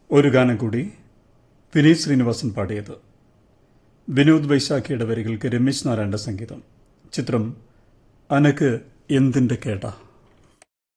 ഒരു ഗാനം കൂടി വിനീത് ശ്രീനിവാസൻ പാടിയത്. വിനോദ് വൈശാഖിയുടെ വരികൾക്ക് രമേശ് നാരായണന്റെ സംഗീതം. ചിത്രം അനക്ക് എന്തിന്റെ കേട.